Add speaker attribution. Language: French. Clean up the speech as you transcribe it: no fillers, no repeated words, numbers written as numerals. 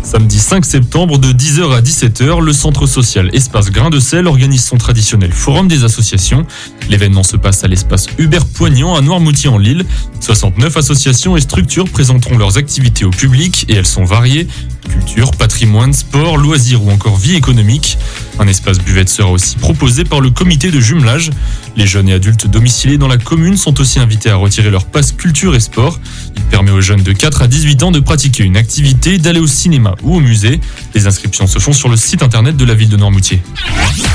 Speaker 1: Samedi 5 septembre de 10h à 17h, le centre social Espace Grain de Sel organise son traditionnel forum des associations. L'événement se passe à l'espace Hubert Poignant à Noirmoutier en Lille. 69 associations et structures présenteront leurs activités au public et elles sont variées. Culture, patrimoine, sport, loisirs ou encore vie économique. Un espace buvette sera aussi proposé par le comité de jumelage. Les jeunes et adultes domiciliés dans la commune sont aussi invités à retirer leur passe culture et sport. Il permet aux jeunes de 4 à 18 ans de pratiquer une activité, d'aller au cinéma ou au musée. Les inscriptions se font sur le site internet de la ville de Noirmoutier.